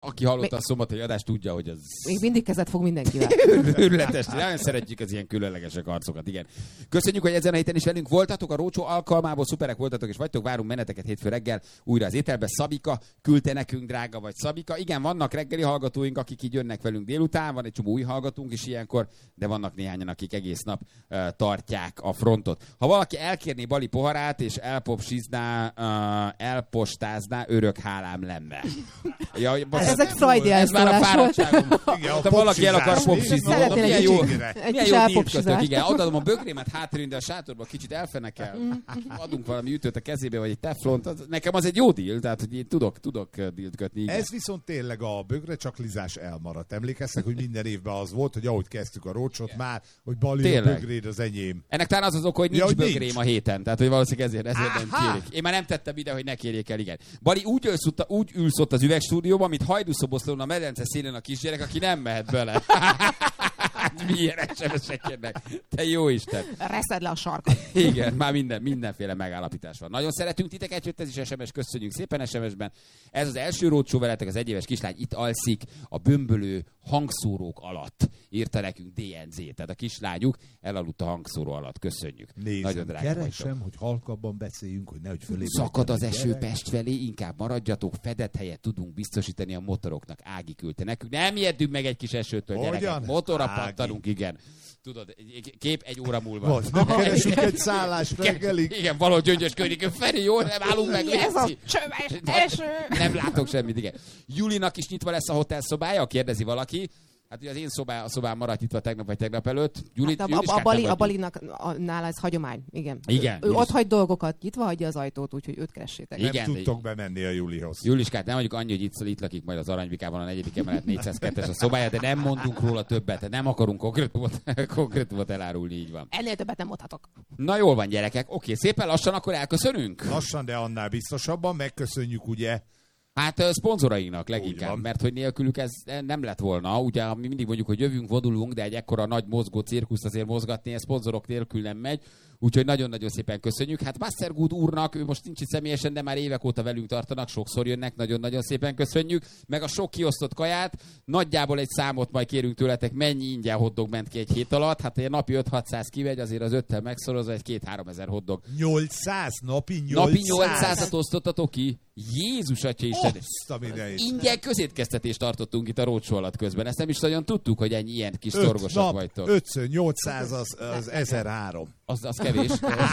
Aki hallotta a szombathely adást, tudja, hogy az... Még mindig kezet fog mindenkivel. Őrületes. Nagyon szeretjük az ilyen különlegesek arcokat, igen. Köszönjük, hogy ezen a héten is velünk voltatok. A Rócsó alkalmából szuperek voltatok, és vagytok. Várunk meneteket hétfő reggel újra az ételbe. Szabika küldte nekünk, drága vagy Szabika. Igen, vannak reggeli hallgatóink, akik így jönnek velünk délután. Van egy csomó új hallgatónk is ilyenkor, de vannak néhányan, akik egész nap tartják a frontot. Ha valaki elkérné Bali poharát, és elpostázná, örök hálám lenne. Ja, ez egy freudi elszólás volt. Ha valaki el akar popsizni, milyen jó dílt kötök. Igen, adom a bögrémet hátrén, de a sátorban kicsit elfenekel. Adunk valami ütőt a kezébe, vagy egy teflont. Nekem az egy jó díl, tehát hogy én tudok dílt kötni. Igen. Ez viszont tényleg a bögrecsaklizzás elmaradt. Emlékeztek, hogy minden évben az volt, hogy ahogy kezdtük a Rócsot már, hogy Bali a bögréd az enyém. Ennek talán az oka, hogy nincs bögrém a héten. Tehát, hogy valószínűleg ezért nem kérik. Én már nem tettem ide, hogy ne kérjék el, igen. Bali úgy ülsz ott az üvegstúdióban, mint Hajdúszoboszlón a medence szélén a kisgyerek, aki nem mehet bele. Milyen SMS-ek jönnek. Te jó Isten. Reszed le a sarkat. Igen, már mindenféle megállapítás van. Nagyon szeretünk titeket, jött ez is SMS, köszönjük szépen SMS-ben. Ez az első Rócsó veletek, az egyéves kislány itt alszik a bömbölő hangszórók alatt. Írta nekünk DNZ, tehát a kislányuk elaludt a hangszóró alatt. Köszönjük. Nézem, nagyon drága keresem, hogy halkabban beszéljünk, hogy nehogy fölé. Szakad az eső Pest felé, inkább maradjatok, fedett helyet tudunk biztosítani a motoroknak. Ági küldte nekünk. Nem ijedünk meg egy kis esőtől, gyerekek. Motorra pattanunk, igen. Tudod, kép egy óra múlva. Most nem keresünk egy szállást reggelig. Igen, valahogy Gyöngyös környékén. Feri, jó, nem állunk meg. Ez a csöves eső. Nem látok semmit, igen. Julinak is nyitva lesz a hotel szobája, kérdezi valaki. Hát ugye az én szobám maradt nyitva tegnap vagy tegnap előtt. A Balinak nála ez hagyomány, igen. Ő ott hagy dolgokat, nyitva hagyja az ajtót, úgyhogy őt keressétek. Nem tudtok bemenni a Julihoz. Juliskát nem mondjuk annyi, hogy itt lakik majd az Aranybikában a 4. emelet 402-es a szobája, de nem mondunk róla többet, nem akarunk konkrétumot elárulni, így van. Ennél többet nem mondhatok. Na jól van, gyerekek, oké, szépen lassan akkor elköszönünk? Lassan, de annál biztosabban megköszönjük, ugye? Hát szponzorainknak leginkább, mert hogy nélkülük ez nem lett volna. Ugye mi mindig mondjuk, hogy jövünk, vonulunk, de egy ekkora nagy mozgó cirkuszt azért mozgatni, ez szponzorok nélkül nem megy. Úgyhogy nagyon-nagyon szépen köszönjük. Hát Mastergood úrnak, ő most nincs itt személyesen, de már évek óta velünk tartanak, sokszor jönnek, nagyon-nagyon szépen köszönjük. Meg a sok kiosztott kaját, nagyjából egy számot majd kérünk tőletek, mennyi ingyen hotdog ment ki egy hét alatt. Hát egy napi 5-600 kivegy, azért az 5-tel megszorozva egy 2-3 ezer hotdog. 800? Napi 800-at osztottatok ki? Jézus Atya Isten! Ingyen közétkeztetést tartottunk itt a Rócsó alatt közben. Ezt nem is nagyon tudtuk, hogy ilyen kis szorgosak vagytok. 5-800 az 1003. Az kevés.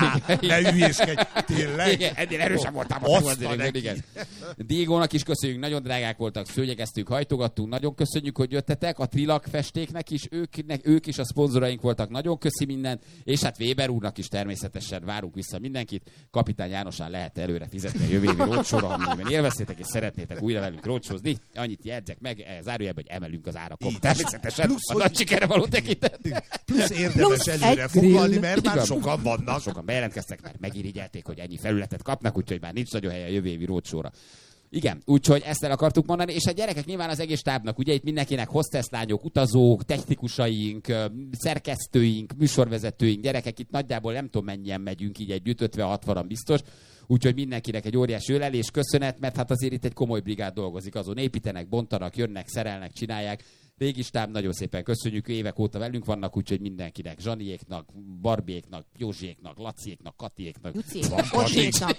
Ne hülyéskedj, tényleg? Igen, ennél erősen voltam. Igen. Diegónak is köszönjük, nagyon drágák voltak, szőnyegeztünk, hajtogattunk, nagyon köszönjük, hogy jöttetek. A Trilak festéknek is, ők is a szponzoraink voltak, nagyon köszi mindent, és hát Weber úrnak is természetesen várunk vissza mindenkit. Kapitány Jánosán lehet előre fizetni a jövő évi Rócsóra, amennyiben élveztétek és szeretnétek újra velünk rócsózni. Annyit jegyzek meg, zárójelben, hogy emelünk az árakon. Természetesen plusz, a nagy sikerre való tekintet. Plusz érdemes előre foglalni, mert már sokan vannak. Sokan bejelentkeztek, mert megirigyelték, hogy ennyi felületet kapnak, úgyhogy már nincs nagyon hely a jövő évi Rócsóra. Igen, úgyhogy ezt el akartuk mondani, és a gyerekek nyilván az egész stábnak, ugye itt mindenkinek hostesslányok, utazók, technikusaink, szerkesztőink, műsorvezetőink, gyerekek, itt nagyjából nem tudom mennyien megyünk így együtt, 50-60-an biztos, úgyhogy mindenkinek egy óriási ölelés, köszönet, mert hát azért itt egy komoly brigád dolgozik azon, építenek, bontanak, jönnek, szerelnek, csinálják. Régi stáb, nagyon szépen köszönjük, évek óta velünk vannak, úgyhogy mindenkinek, Zsaniéknak, Barbiéknak, Józsiéknak, Laciéknak, Katiéknak. Bocsiéknak.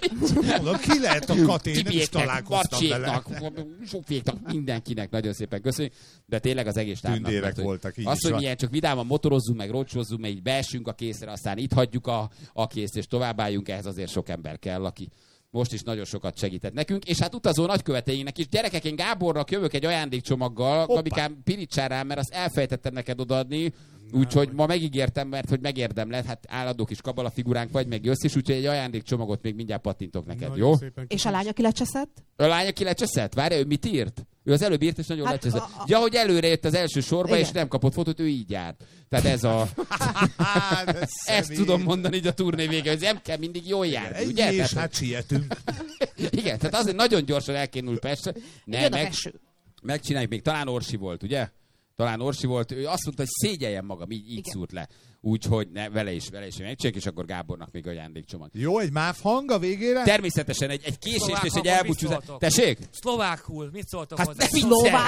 Ki lehet a Kati? Nem is találkoztam vele. Zsófiéknak, mindenkinek nagyon szépen köszönjük, de tényleg az egész stábnak. Tündérek voltak, így azt, hogy milyen csak vidáman motorozzunk, meg rocsózzunk, meg így beessünk a készre, aztán itt hagyjuk a készt, és továbbálljunk, ehhez azért sok ember kell, aki most is nagyon sokat segített nekünk, és hát utazó nagyköveteinknek is. Gyerekek, én Gábornak jövök egy ajándékcsomaggal, Gabikám, pirítsál rá, mert azt elfejtettem neked odaadni, úgyhogy ma megígértem, mert hogy megérdemled, hát állandó kis kabala figuránk vagy, meg jössz is, úgyhogy egy ajándékcsomagot még mindjárt pattintok neked, jó? És a lány, aki lecseszett? A lány, aki lecseszett? Várj, ő mit írt? Ő az előbb írt, és nagyon lecseszett. Ja, hogy előre jött az első sorba, igen. És nem kapott fotót, ő így járt. Tehát ez a... Ezt tudom mondani így a turné vége, hogy nem kell mindig jól járni, ugye? És hát sietünk. Igen, tehát azért nagyon gyorsan elkénül Pestre. Megcsináljuk, még talán Orsi volt, ugye? Talán Orsi volt, ő azt mondta, hogy szégyeljen magam, így szúrt le. Úgyhogy vele is megcsináljuk, és akkor Gábornak még ajándékcsomag. Jó, egy MÁV hang a végére? Természetesen egy késést és egy elbúcsúzást. Tessék? Szlovákul, mit szóltok hozzá?